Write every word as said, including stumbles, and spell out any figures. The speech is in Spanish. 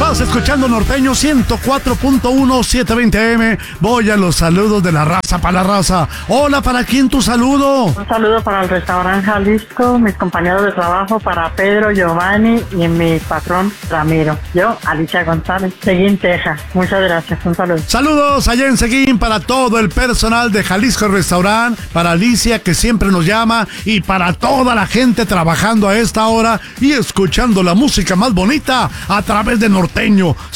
Estás escuchando Norteño ciento cuatro punto uno, setecientos veinte A M. Voy a los saludos de la raza para la raza. Hola, ¿para quién tu saludo? Un saludo para el restaurante Jalisco, mis compañeros de trabajo, para Pedro, Giovanni y mi patrón Ramiro. Yo, Alicia González, Seguín, Texas. Muchas gracias, un saludo. Saludos allá en Seguín para todo el personal de Jalisco Restaurant, para Alicia que siempre nos llama y para toda la gente trabajando a esta hora y escuchando la música más bonita a través de Norteño